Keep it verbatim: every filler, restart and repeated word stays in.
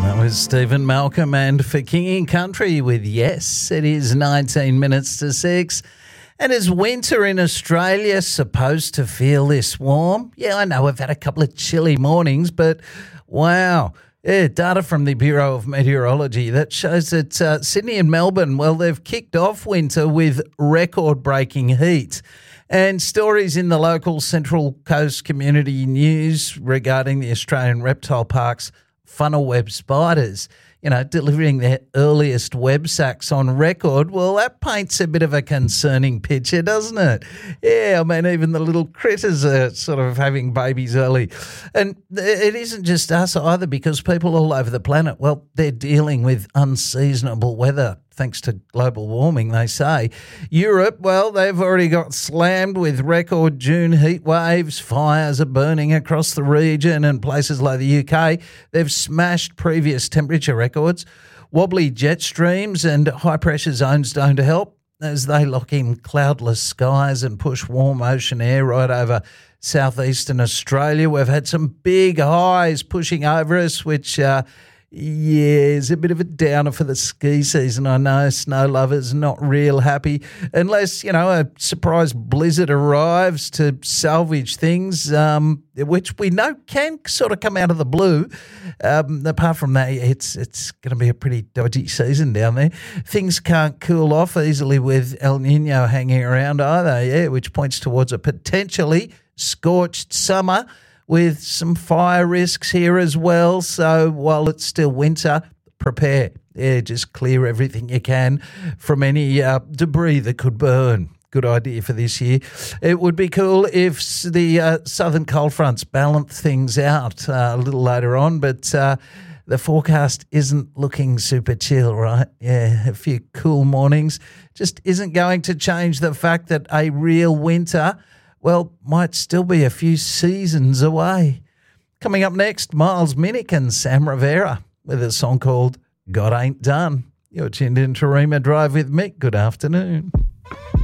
That was Stephen Malcolm and For King and Country with Yes. It is nineteen minutes to six. And is winter in Australia supposed to feel this warm? Yeah, I know we've had a couple of chilly mornings, but wow. Yeah, data from the Bureau of Meteorology that shows that uh, Sydney and Melbourne, well, they've kicked off winter with record-breaking heat. And stories in the local Central Coast Community News regarding the Australian Reptile Park's funnel web spiders, you know, delivering their earliest web sacks on record. Well, that paints a bit of a concerning picture, doesn't it? Yeah, I mean, even the little critters are sort of having babies early. And it isn't just us either, because people all over the planet, well, they're dealing with unseasonable weather, thanks to global warming, they say. Europe, well, they've already got slammed with record June heat waves. Fires are burning across the region, and places like the U K, they've smashed previous temperature records. Wobbly jet streams and high-pressure zones don't help as they lock in cloudless skies and push warm ocean air right over southeastern Australia. We've had some big highs pushing over us, which... Uh, Yeah, it's a bit of a downer for the ski season. I know snow lovers not real happy unless, you know, a surprise blizzard arrives to salvage things, um, which we know can sort of come out of the blue. Um, apart from that, it's it's going to be a pretty dodgy season down there. Things can't cool off easily with El Nino hanging around either, yeah, which points towards a potentially scorched summer, with some fire risks here as well. So while it's still winter, prepare. Yeah, just clear everything you can from any uh, debris that could burn. Good idea for this year. It would be cool if the uh, southern cold fronts balance things out uh, a little later on, but uh, the forecast isn't looking super chill, right? Yeah, a few cool mornings just isn't going to change the fact that a real winter, well, might still be a few seasons away. Coming up next, Miles Minnick and Sam Rivera with a song called God Ain't Done. You're tuned in to Rima Drive with Mick. Good afternoon.